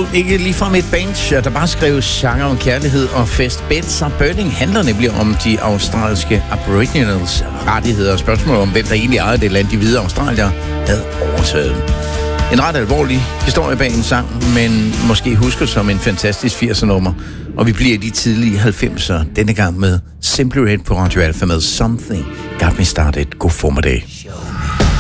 ikke ligefrem et band, der bare skrev sanger om kærlighed og fest. Beds of Burning handler nemlig om de australske aboriginals rettigheder og spørgsmål om, hvem der egentlig ejede det land, de hvide australier havde overtaget. En ret alvorlig historie bag en sang, men måske husker som en fantastisk 80'er-nummer. Og vi bliver i de tidlige 90'er, denne gang med Simply Red på Radio Alpha med Something Got Me Started. God formiddag.